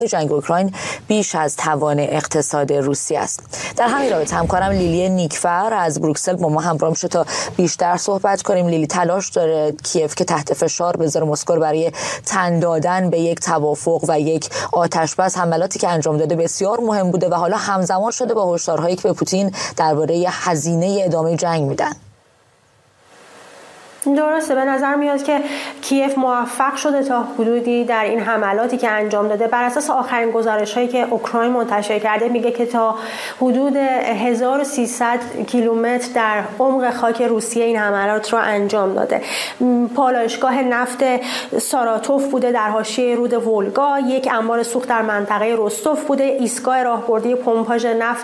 جنگ اوکراین بیش از توان اقتصاد روسیه است. در همین رابطه همکارم لیلی نیکفر از بروکسل با ما همراه شد تا بیشتر صحبت کنیم. لیلی، تلاش داره کیف که تحت فشار بذاره مسکو برای تن دادن به یک توافق و یک آتشبس. حملاتی که انجام داده بسیار مهم بوده و حالا همزمان شده با هشدارهایی که به پوتین درباره هزینه ادامه جنگ میدن. درسته، به نظر میاد که کیف موفق شده تا حدودی در این حملاتی که انجام داده. بر اساس آخرین گزارش‌هایی که اوکراین منتشر کرده میگه که تا حدود 1300 کیلومتر در عمق خاک روسیه این حملات رو انجام داده. پالایشگاه نفت ساراتوف بوده در حاشیه رود ولگا، یک انبار سوخت در منطقه رستوف بوده، ایستگاه راهبردی پمپاژ نفت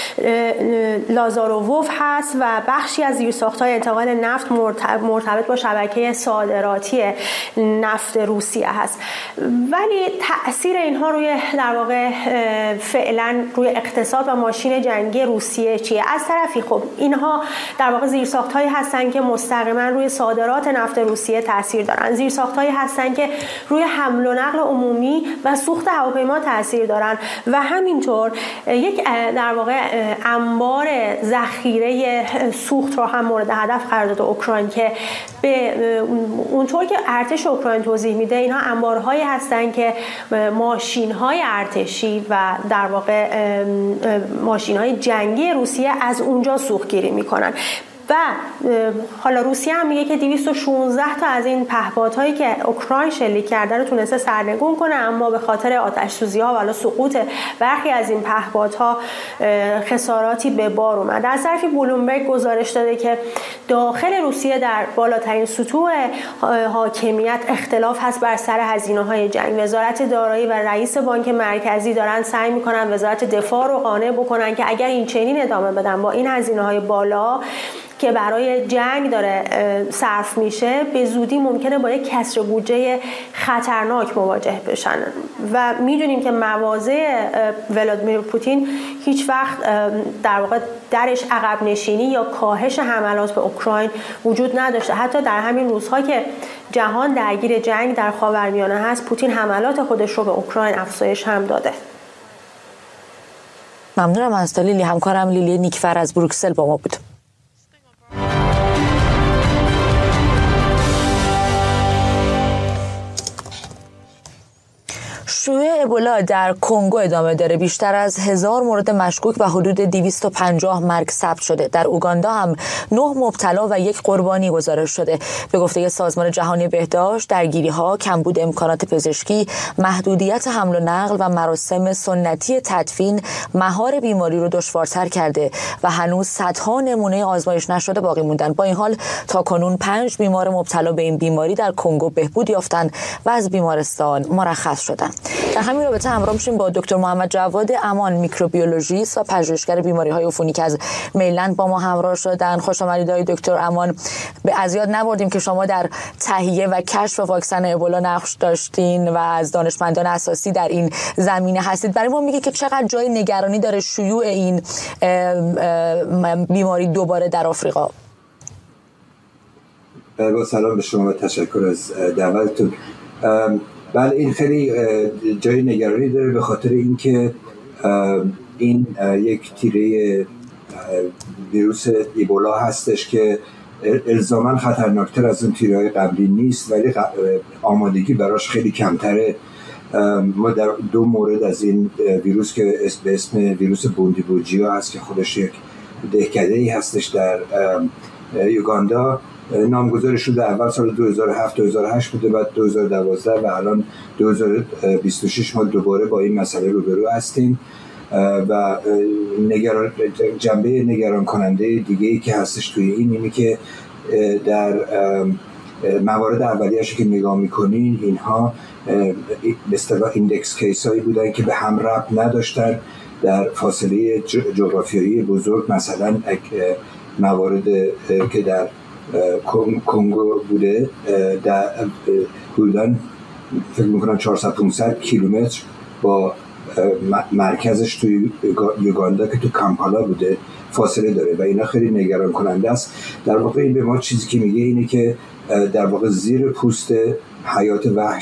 لازارووف هست و بخشی از زیرساخت‌های انتقال نفت مرتبط با شبکه صادراتی نفت روسیه هست. ولی تأثیر اینها روی در واقع فعلا روی اقتصاد و ماشین جنگی روسیه چیه؟ از طرفی خب اینها در واقع زیرساخت‌هایی هستن که مستقیما روی صادرات نفت روسیه تاثیر دارن، زیرساخت‌هایی هستن که روی حمل و نقل عمومی و سوخت هواپیما تاثیر دارن و همینطور یک در واقع انبار ذخیره سوخت رو هم مورد هدف قرار داده اوکراین که به اونطور که ارتش اوکراین توضیح میده اینها انبارهایی هستن که ماشین‌های ارتشی و در واقع ماشین‌های جنگی روسیه از اونجا سوختگیری میکنن. و حالا روسیه هم میگه که 216 تا از این پهپادهایی که اوکراین شلیک کرده رو تونسته سرنگون کنه، اما به خاطر آتش سوزی‌ها و حالا سقوط برخی از این پهپادها خساراتی به بار اومد. از طرفی بلومبرگ گزارش داده که داخل روسیه در بالاترین سطوح حاکمیت اختلاف هست بر سر هزینه‌های جنگ. وزارت دارایی و رئیس بانک مرکزی دارن سعی میکنن وزارت دفاع رو قانع بکنن که اگر این چنین ادامه بدن با این هزینه‌های بالا که برای جنگ داره صرف میشه، به زودی ممکنه با یک کسر بودجه خطرناک مواجه بشن و میدونیم که مواضع ولادیمیر پوتین هیچ وقت در واقع درش عقب نشینی یا کاهش حملات به اوکراین وجود نداشته. حتی در همین روزها که جهان درگیر جنگ در خاورمیانه هست، پوتین حملات خودش رو به اوکراین افزایش هم داده. ممنونم از لیلی. همکارم لیلی نیکفر از بروکسل با ما بود. شیوع ابولا در کنگو ادامه داره. بیشتر از 1000 مورد مشکوک و حدود 250 مرگ ثبت شده. در اوگاندا هم 9 مبتلا و 1 قربانی گزارش شده. به گفته سازمان جهانی بهداشت، درگیری‌ها، کمبود امکانات پزشکی، محدودیت حمل و نقل و مراسم سنتی تدفین مهار بیماری رو دشوارتر کرده و هنوز صدها نمونه آزمایش نشده باقی موندن. با این حال تاکنون 5 بیمار مبتلا به این بیماری در کنگو بهبود یافتند و از بیمارستان مرخص شدند. در همین رابطه همراه میشیم با دکتر محمد جواد امان، میکروبیولوژیست و پژوهشگر بیماری‌های عفونی که از میلند با ما همراه شدن. خوش آمدید آقای دکتر امان. به از یاد نبردیم که شما در تهیه و کشف واکسن ابولا نقش داشتین و از دانشمندان اساسی در این زمینه هستید. برای ما میگه که چقدر جای نگرانی داره شیوع این بیماری دوباره در آفریقا؟ با سلام به شما و تشکر از دعوتتون. بله، این خیلی جای نگرانی داره به خاطر اینکه این یک تیره ویروس ایبولا هستش که الزاماً خطرناکتر از اون تیره‌های قبلی نیست، ولی آمادگی براش خیلی کمتره. ما در 2 مورد از این ویروس که به اسم ویروس بوندیبوجیا هست که خودش یک دهکده‌ای هستش در یوگاندا نامگذاری شده. اول سال 2007-2008 بوده، بعد 2012 و الان 2026 ما دوباره با این مسئله روبرو هستیم و جنبه نگران کننده دیگه‌ای که هستش توی اینه که در موارد اولیه‌اش که نگاه می‌کنین اینها به اصطلاح ایندکس کیس هایی بودن که به هم ربط نداشتن در فاصله جغرافیایی بزرگ. مثلا موارد که در کنگو بوده در حدوداً فکر میکنم 400-500 کیلومتر با مرکزش توی یوگاندا که تو کامپالا بوده فاصله داره و اینا خیلی نگران کننده است. در واقع این به ما چیزی که میگه اینه که در واقع زیر پوست حیات وحش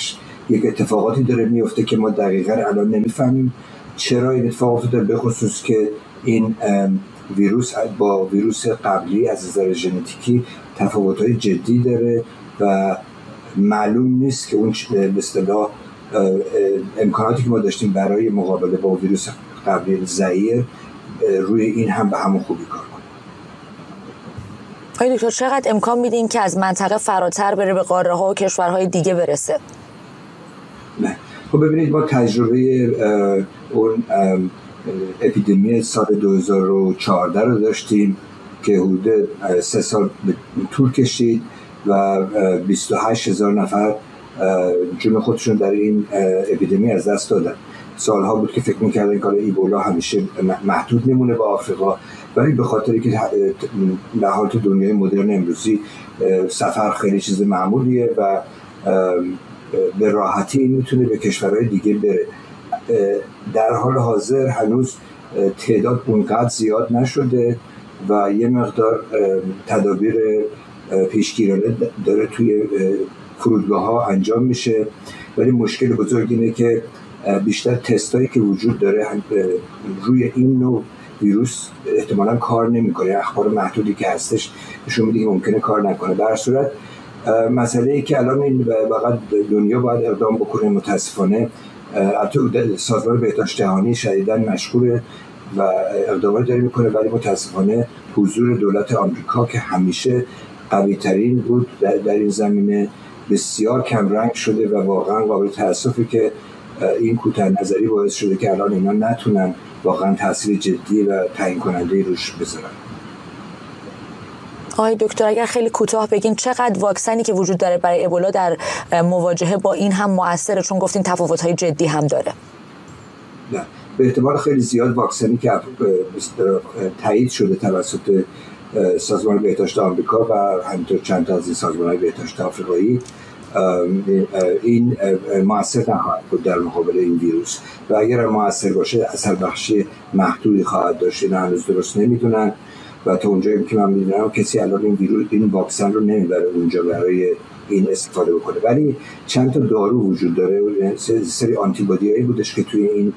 یک اتفاقاتی داره میفته که ما دقیقاً الان نمیفهمیم چرا این اتفاق افتاده، به خصوص که این ویروس با ویروس قبلی از نظر ژنتیکی تفاوت‌های جدی داره و معلوم نیست که اون به اصطلاح امکاناتی که ما داشتیم برای مقابله با ویروس قبلی زئیر روی این هم به همون خوبی کار کنه. آقای دکتر چقدر امکان میدین که از منطقه فراتر بره به قاره ها و کشورهای دیگه برسه؟ نه خب ببینید ما تجربه اون اپیدمی سال 2014 رو داشتیم که حدود 3 سال طول کشید و 28,000 نفر جون خودشون در این اپیدمی از دست دادن. سالها بود که فکر می‌کردن که ایبولا همیشه محدود میمونه با آفریقا، ولی به خاطری که در حال تو دنیای مدرن امروزی سفر خیلی چیز معمولیه و به راحتی این میتونه به کشورهای دیگه بره. در حال حاضر هنوز تعداد اونقدر زیاد نشده و یه مقدار تدابیر پیشگیرانه داره توی فرودگاه‌ها انجام میشه، ولی مشکل بزرگ اینه که بیشتر تستایی که وجود داره روی این نوع ویروس احتمالاً کار نمی‌کنه. اخبار محدودی که هستش نشون میده که ممکنه کار نکنه. در صورت مسئله‌ای که الان این واقعا دنیا باید اقدام بکنه، متاسفانه سازمان بهداشت جهانی شدیداً مشغول و اقدامات داره میکنه، ولی متاسفانه حضور دولت آمریکا که همیشه قوی ترین بود در این زمینه بسیار کم رنگ شده و واقعا قابل تأسفه که این کوتاه نظری باعث شده که الان اینا نتونن واقعا تاثیر جدی و تعیین کننده روش بذارن. آقای دکتر اگر خیلی کوتاه بگین چقدر واکسنی که وجود داره برای ابولا در مواجهه با این هم مؤثره، چون گفتین تفاوت‌های جدی هم داره؟ نه به اعتبار خیلی زیاد واکسنی که تایید شده توسط سازمان بهداشت آمریکا و همینطور چند تا از این سازمان‌های بهداشت آفریقایی این مؤثر نخواهد بود در مقابل این ویروس و اگر مؤثر باشه اثر بخشی محدودی خواهد داشت. اینا هنوز درست نمیدونن و تا اونجایی که من میدونم کسی الان این واکسن رو نمیبره اونجا برای این استفاده بکنه، ولی چند تا دارو وجود داره. سری آنتیبادیایی بودش که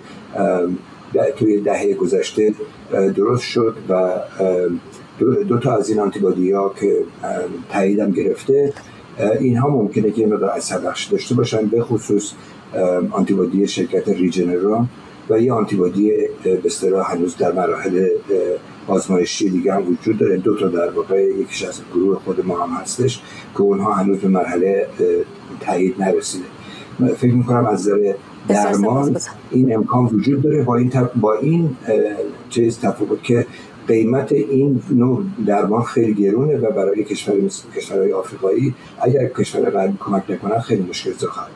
توی دهه گذشته درست شد و دو تا از این آنتیبادی‌ها که تاییدم گرفته، اینها ممکنه که مقدار اثر بخش داشته باشن، به خصوص آنتیبادی شرکت ریجنرون و یه آنتیبادی به اصطلاح هنوز در مراحل آزمایشی دیگه هم وجود داره. 2 تا در واقع یکیش از گروه خود ما هم هستش که اونها هنوز به مرحله تایید نرسیده. فکر می‌کنم از نظر درمان این امکان وجود داره با این چیز تفاوت که قیمت این نوع درمان خیلی گرونه و برای کشورهای آفریقایی اگر کشور غربی کمک نکنن خیلی مشکل خواهد.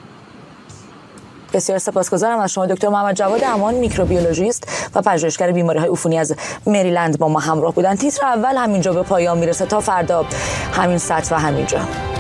بسیار سپاسگزارم از شما دکتر محمد جواد امان، میکروبیولوژیست و پژوهشگر بیماری‌های عفونی از مریلند با ما همراه بودن. تیتر اول همینجا به پایان میرسه. تا فردا همین ساعت و همینجا.